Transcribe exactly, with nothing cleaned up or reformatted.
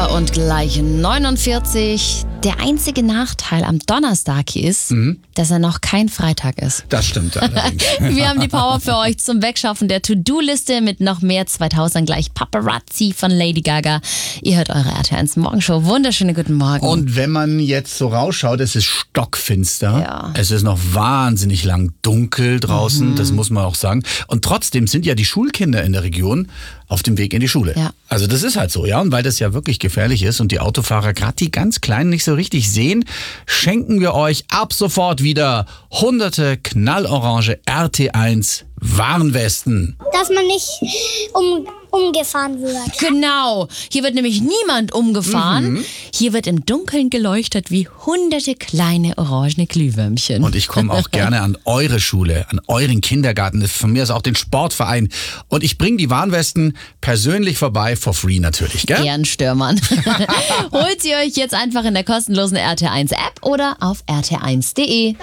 und gleich neunundvierzig. Der einzige Nachteil am Donnerstag ist, mhm. dass er noch kein Freitag ist. Das stimmt allerdings. Wir haben die Power für euch zum Wegschaffen der To-Do-Liste mit noch mehr zweitausend gleich Paparazzi von Lady Gaga. Ihr hört eure R T eins Morgenshow. Wunderschöne guten Morgen. Und wenn man jetzt so rausschaut, es ist stockfinster. Ja. Es ist noch wahnsinnig lang dunkel draußen, mhm. das muss man auch sagen. Und trotzdem sind ja die Schulkinder in der Region auf dem Weg in die Schule. Ja. Also das ist halt so, ja. Und weil das ja wirklich gefährlich ist und die Autofahrer gerade die ganz Kleinen nicht so richtig sehen, schenken wir euch ab sofort wieder hunderte knallorange R T eins Warnwesten. Dass man nicht um, umgefahren wird. Genau. Hier wird nämlich niemand umgefahren. Mhm. Hier wird im Dunkeln geleuchtet wie hunderte kleine orangene Glühwürmchen. Und ich komme auch gerne an eure Schule, an euren Kindergarten, von mir aus auch den Sportverein. Und ich bringe die Warnwesten persönlich vorbei, for free natürlich, gell? Ehrenstürmern. Holt sie euch jetzt einfach in der kostenlosen R T eins App oder auf r t eins punkt de.